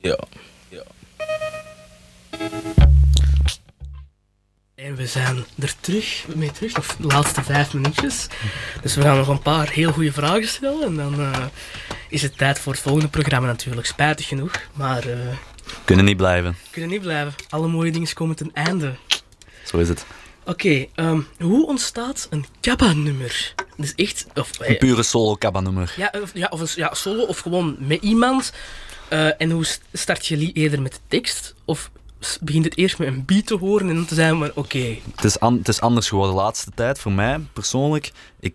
Ja. En we zijn er mee terug, nog de laatste 5 minuutjes. Dus we gaan nog een paar heel goede vragen stellen. En dan is het tijd voor het volgende programma natuurlijk. Spijtig genoeg, maar Kunnen niet blijven. kunnen niet blijven. Alle mooie dingen komen ten einde. Zo is het. Oké, hoe ontstaat een Kappa-nummer? Dat is echt... Een pure solo-kabba-nummer. Ja, solo of gewoon met iemand. En hoe start je eerder met de tekst? Of begint het eerst met een beat te horen en dan te zijn maar oké. Het is anders geworden de laatste tijd voor mij persoonlijk.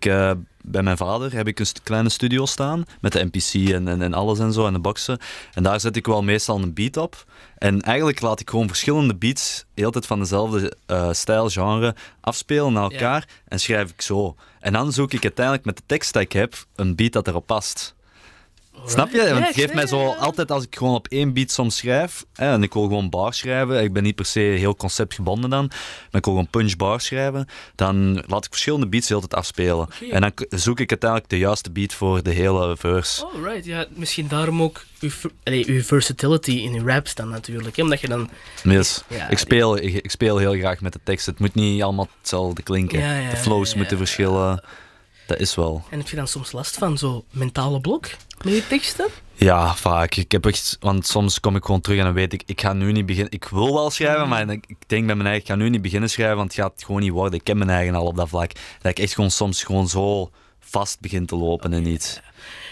Bij mijn vader heb ik een kleine studio staan met de MPC en alles en zo en de boxen. En daar zet ik wel meestal een beat op. En eigenlijk laat ik gewoon verschillende beats de hele tijd van dezelfde stijl, genre afspelen naar elkaar en schrijf ik zo. En dan zoek ik uiteindelijk met de tekst die ik heb een beat dat erop past. Snap je? Want het geeft mij zo altijd als ik gewoon op één beat soms schrijf en ik wil gewoon bars schrijven, ik ben niet per se heel conceptgebonden dan, maar ik wil gewoon punch bars schrijven, dan laat ik verschillende beats de hele tijd afspelen. Okay. En dan zoek ik uiteindelijk de juiste beat voor de hele verse. Alright, ja, misschien daarom ook uw versatility in uw raps dan natuurlijk, hè? Omdat je dan... Yes. Ja, ik speel heel graag met de tekst. Het moet niet allemaal hetzelfde klinken. De flows moeten verschillen. Dat is wel. En heb je dan soms last van zo'n mentale blok met je teksten? Ja, vaak. Ik heb echt, want soms kom ik gewoon terug en dan weet ik ga nu niet beginnen. Ik wil wel schrijven, maar ik denk bij mijn eigen, ik ga nu niet beginnen schrijven, want het gaat gewoon niet worden. Ik ken mijn eigen al op dat vlak. Dat ik echt gewoon soms gewoon zo vast begin te lopen en niet.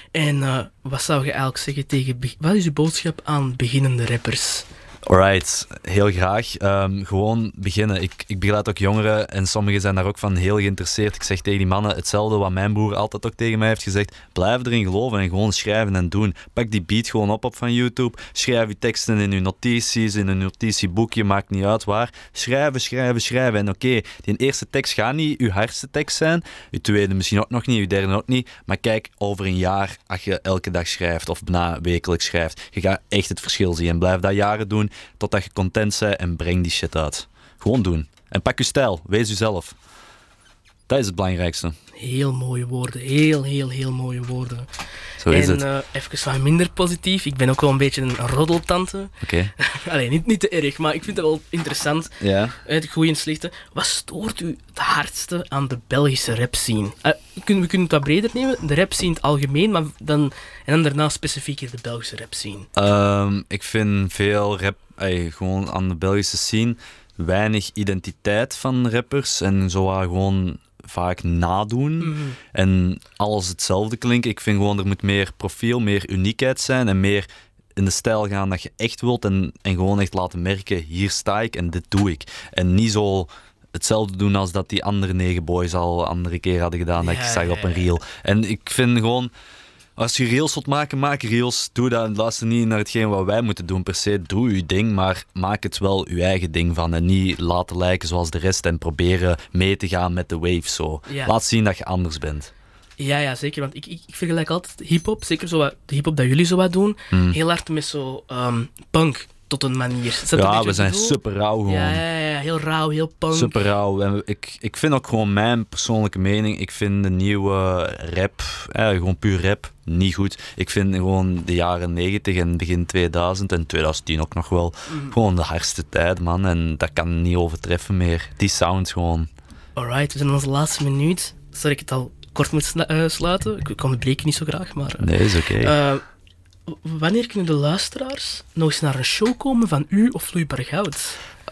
En wat zou je eigenlijk zeggen tegen... Wat is je boodschap aan beginnende rappers? Alright, heel graag. Gewoon beginnen. Ik begeleid ook jongeren en sommigen zijn daar ook van heel geïnteresseerd. Ik zeg tegen die mannen hetzelfde wat mijn broer altijd ook tegen mij heeft gezegd. Blijf erin geloven en gewoon schrijven en doen. Pak die beat gewoon op van YouTube. Schrijf je teksten in je notities, in een notitieboekje, maakt niet uit waar. Schrijven. En oké, die eerste tekst gaat niet je hardste tekst zijn. Je tweede misschien ook nog niet, je derde ook niet. Maar kijk, over een jaar, als je elke dag schrijft of bijna wekelijks schrijft, je gaat echt het verschil zien. En blijf dat jaren doen. Totdat je content bent en breng die shit uit. Gewoon doen. En pak je stijl. Wees jezelf. Dat is het belangrijkste. Heel mooie woorden. Heel mooie woorden. Zo is het. Even wat minder positief. Ik ben ook wel een beetje een roddeltante. Oké. Allee, niet te erg, maar ik vind het wel interessant. Ja. Het goede en slechte. Wat stoort u het hardste aan de Belgische rapscene? We kunnen het wat breder nemen. De rapscene in het algemeen, maar dan daarna specifieker de Belgische rapscene. Ik vind veel rap... gewoon aan de Belgische scene weinig identiteit van rappers en zo gewoon vaak nadoen en alles hetzelfde klinken. Ik vind gewoon er moet meer profiel, meer uniekheid zijn en meer in de stijl gaan dat je echt wilt en gewoon echt laten merken, hier sta ik en dit doe ik. En niet zo hetzelfde doen als dat die andere 9 boys al een andere keer hadden gedaan dat ik zag op een reel. En ik vind gewoon, als je reels wilt maken, maak reels. Doe dat. Luister niet naar hetgeen wat wij moeten doen per se. Doe je ding, maar maak het wel je eigen ding van. En niet laten lijken zoals de rest en proberen mee te gaan met de wave. Zo. Ja. Laat zien dat je anders bent. Ja, zeker. Want ik vergelijk altijd hip-hop, zeker zo wat, de hip-hop dat jullie zo wat doen, heel hard met zo punk tot een manier. Ja, we zijn super rauw gewoon. Ja, heel rauw, heel punk. Super rauw. En ik vind ook gewoon mijn persoonlijke mening, ik vind de nieuwe rap, gewoon puur rap, niet goed. Ik vind gewoon de jaren 90 en begin 2000 en 2010 ook nog wel gewoon de hardste tijd, man. En dat kan niet overtreffen meer. Die sound gewoon. Alright, we zijn in onze laatste minuut. Zal ik het al kort moet sluiten? Ik onderbreek niet zo graag, maar... Nee, is oké. Wanneer kunnen de luisteraars nog eens naar een show komen van u of Vloeibaar Goud?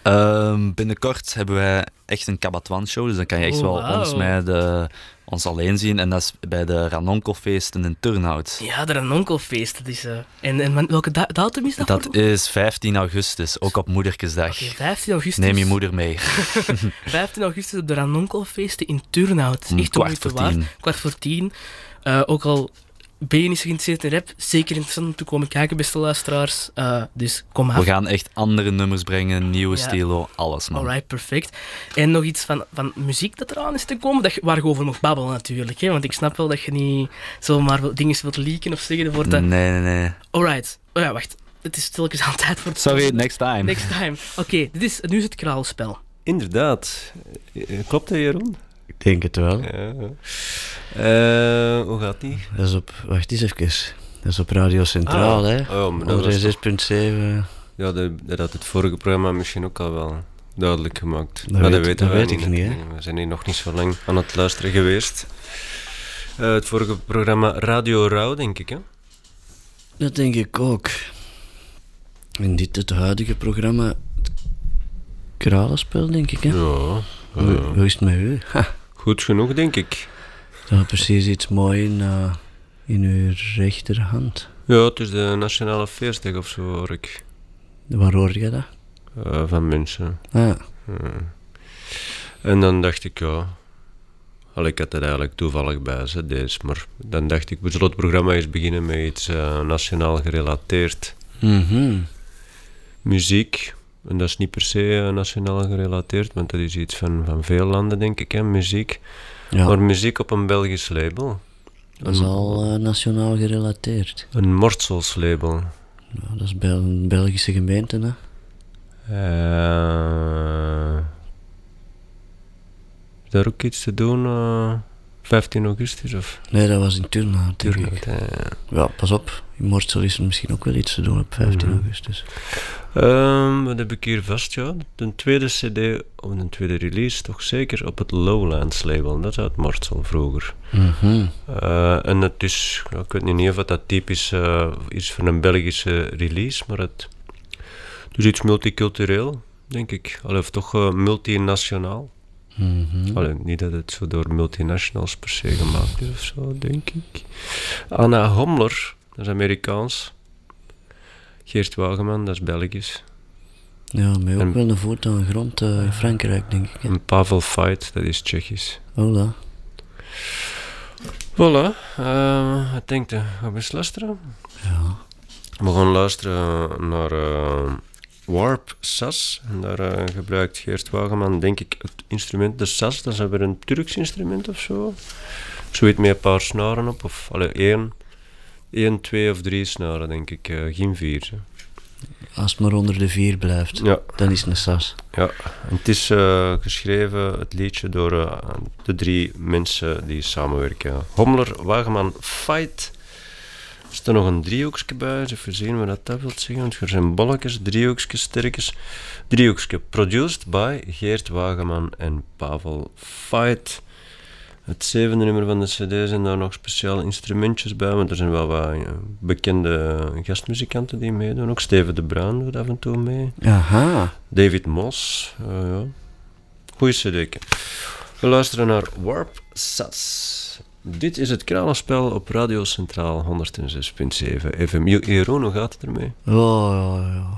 Binnenkort hebben wij echt een Cabatouan-show, dus dan kan je echt ons alleen zien. En dat is bij de Ranonkelfeesten in Turnhout. Ja, de Ranonkelfeest. Dat is, en welke datum is dat? Dat is 15 augustus, ook op Moederkesdag. Oké, 15 augustus. Neem je moeder mee. 15 augustus op de Ranonkelfeesten in Turnhout. Om echt 9:45. 9:45. Ook al ben je niet zo geïnteresseerd in rap, zeker interessant om te komen kijken, beste luisteraars. Dus kom af. We gaan echt andere nummers brengen, nieuwe stilo, alles, man. Alright, perfect. En nog iets van muziek dat eraan is te komen, waar je over mag babbelen natuurlijk. Hè? Want ik snap wel dat je niet zomaar dingen wilt leaken of zeggen. Voor dat... Nee. Alright. Oh ja, wacht. Het is stilletjes aan tijd voor het... Sorry, next time. Next time. Oké, nu is het kraalspel. Inderdaad. Klopt dat, Jeroen? Ik denk het wel. Ja. Hoe gaat die? Dat is op... Wacht eens even. Dat is op Radio Centraal, hè? Oh, maar dat was toch- 106.7. Ja, dat had het vorige programma misschien ook al wel duidelijk gemaakt. Dat Maar weet wij ik niet, hè. We zijn hier nog niet zo lang aan het luisteren geweest. Het vorige programma Radio Rauw, denk ik, hè? Dat denk ik ook. En dit, het huidige programma, het Kralenspel, denk ik, hè? Ja. Hoe is het met u? Ha, Goed genoeg, denk ik. dat had precies iets moois in uw rechterhand. Ja, het is de Nationale Feestdag of zo, hoor ik. Waar hoor je dat? Van mensen. Ah, En dan dacht ik, ja... ik had het eigenlijk toevallig bij ze, deze. Maar dan dacht ik, we zullen het programma eens beginnen met iets nationaal gerelateerd. Muziek. En dat is niet per se nationaal gerelateerd, want dat is iets van veel landen, denk ik, hè, muziek. ja, Maar muziek op een Belgisch label. dat is al nationaal gerelateerd. Een Mortsels label. Ja, dat is een Belgische gemeente, hè? Is daar ook iets te doen? 15 augustus of? Nee, dat was in Turnhout, denk ik. Turnhout, Ja, pas op. In Mortsel is er misschien ook wel iets te doen op 15 augustus. Wat heb ik hier vast, ja? De tweede cd, of een tweede release, toch zeker op het Lowlands label. Dat is uit Mortsel vroeger. En het is, ik weet niet of dat typisch is voor een Belgische release, maar het is iets multicultureel, denk ik. Of toch multinationaal. Niet dat het zo door multinationals per se gemaakt is of zo, denk ik. Anna Homler, dat is Amerikaans. Geert Wageman, dat is Belgisch. Ja, maar ook En- wel een voet aan de grond in Frankrijk, denk ik. Hè? En Pavel Fait, dat is Tsjechisch. Hola. Voilà, wat denkt u? Gaan we eens luisteren? Ja. We gaan luisteren naar Warp Saz. En daar gebruikt Geert Wageman, denk ik, het instrument de saz. Dat is weer een Turks instrument of zo. Zoiets met een paar snaren op. Of één, 2 of 3 snaren, denk ik. Geen 4. Als het maar onder de 4 blijft, Ja. dan is het een sas. Ja, en het is geschreven, het liedje, door de 3 mensen die samenwerken. Homler, Wageman, Fait. Er staat nog een driehoekje bij, eens even zien wat dat wil zeggen. Want er zijn bolletjes, driehoekjes, sterkjes. Driehoekje, produced by Geert Wageman en Pavel Fait. Het 7e nummer van de cd zijn daar nog speciale instrumentjes bij, want er zijn wel wat bekende gastmuzikanten die meedoen. Ook Steven de Bruin doet af en toe mee. Aha. David Moss, ja. Goeie cd. We luisteren naar Warp Saz. Dit is het Kralenspel op Radio Centraal 106.7 FM. Jeroen, hoe gaat het ermee? Ja.